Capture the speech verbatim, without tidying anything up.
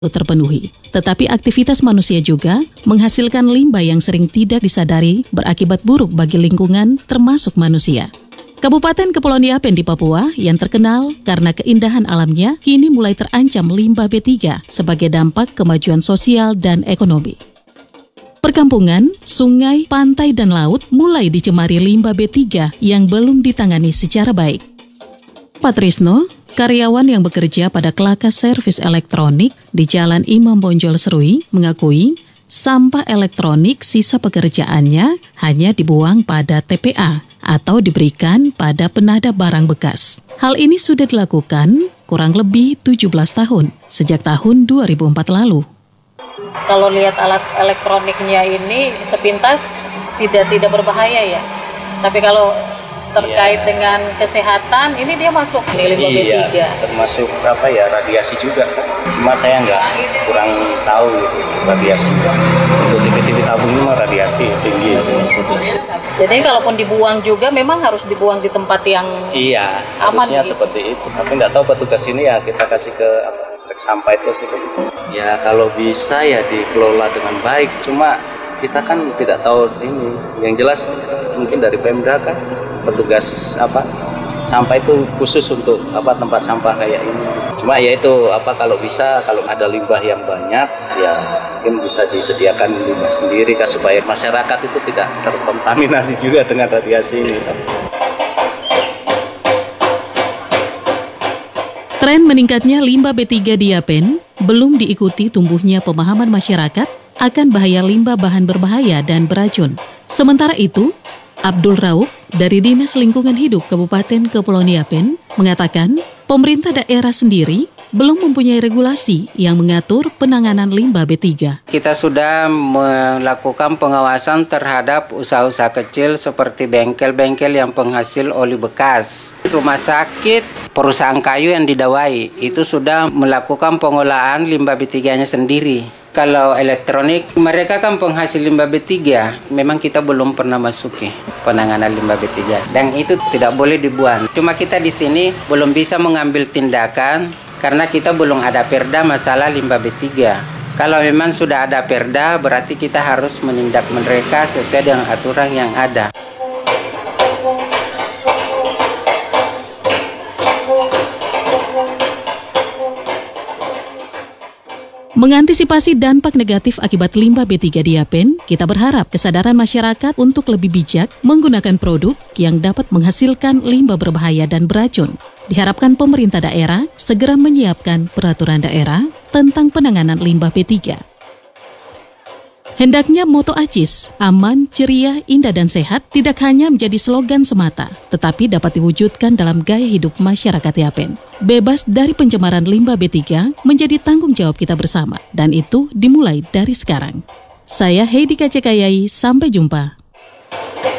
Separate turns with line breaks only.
terpenuhi. Tetapi aktivitas manusia juga menghasilkan limbah yang sering tidak disadari berakibat buruk bagi lingkungan termasuk manusia. Kabupaten Kepulauan Yapen di Papua yang terkenal karena keindahan alamnya kini mulai terancam limbah B tiga sebagai dampak kemajuan sosial dan ekonomi. Perkampungan, sungai, pantai, dan laut mulai dicemari limbah B tiga yang belum ditangani secara baik. Patrisno, karyawan yang bekerja pada Kelaka Servis Elektronik di Jalan Imam Bonjol Serui, mengakui sampah elektronik sisa pekerjaannya hanya dibuang pada T P A atau diberikan pada penada barang bekas. Hal ini sudah dilakukan kurang lebih tujuh belas tahun, sejak tahun dua ribu empat lalu.
Kalau lihat alat elektroniknya ini sepintas tidak tidak berbahaya ya. Tapi kalau terkait iya. dengan kesehatan, ini dia masuk nih limbah
iya,
B tiga.
Termasuk apa ya, radiasi juga kan. Cuma saya nggak kurang tahu gitu, radiasi. Untuk T V-T V tabung ini mah radiasi tinggi.
Jadi kalaupun dibuang juga memang harus dibuang di tempat yang
iya,
aman.
Harusnya
gitu.
Seperti itu. Tapi nggak tahu petugas ini ya kita kasih ke apa, truk sampah itu sih.
Ya kalau bisa ya dikelola dengan baik. Cuma kita kan tidak tahu ini. Yang jelas mungkin dari Pemda kan petugas apa sampah itu khusus untuk apa tempat sampah kayak ini. Cuma ya itu apa kalau bisa kalau ada limbah yang banyak ya mungkin bisa disediakan limbah sendiri kan supaya masyarakat itu tidak terkontaminasi juga dengan radiasi ini.
Tren meningkatnya limbah B tiga di Yapen belum diikuti tumbuhnya pemahaman masyarakat akan bahaya limbah bahan berbahaya dan beracun. Sementara itu, Abdul Rauf dari Dinas Lingkungan Hidup Kabupaten Kepulauan Yapen mengatakan pemerintah daerah sendiri belum mempunyai regulasi yang mengatur penanganan limbah B tiga.
Kita sudah melakukan pengawasan terhadap usaha-usaha kecil seperti bengkel-bengkel yang penghasil oli bekas, rumah sakit, perusahaan kayu yang didawai, itu sudah melakukan pengolahan limbah B tiga-nya sendiri. Kalau elektronik, mereka kan penghasil limbah B tiga. Memang kita belum pernah masuki penanganan limbah B tiga. Dan itu tidak boleh dibuang. Cuma kita di sini belum bisa mengambil tindakan karena kita belum ada perda masalah limbah B tiga. Kalau memang sudah ada perda, berarti kita harus menindak mereka sesuai dengan aturan yang ada.
Mengantisipasi dampak negatif akibat limbah B tiga di Yapen, kita berharap kesadaran masyarakat untuk lebih bijak menggunakan produk yang dapat menghasilkan limbah berbahaya dan beracun. Diharapkan pemerintah daerah segera menyiapkan peraturan daerah tentang penanganan limbah B tiga. Hendaknya moto A C I S, aman, ceria, indah, dan sehat tidak hanya menjadi slogan semata, tetapi dapat diwujudkan dalam gaya hidup masyarakat Yapen. Bebas dari pencemaran limbah B tiga menjadi tanggung jawab kita bersama, dan itu dimulai dari sekarang. Saya Heidi Kacekayai, sampai jumpa.